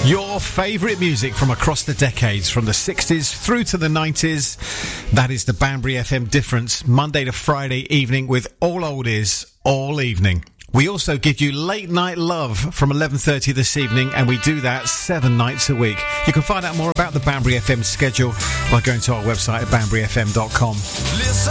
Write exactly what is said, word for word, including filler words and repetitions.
Your favourite music from across the decades, from the sixties through to the nineties. That is the Banbury F M difference, Monday to Friday evening with all oldies, all evening. We also give you Late Night Love from eleven thirty this evening, and we do that seven nights a week. You can find out more about the Banbury F M schedule by going to our website at banbury f m dot com.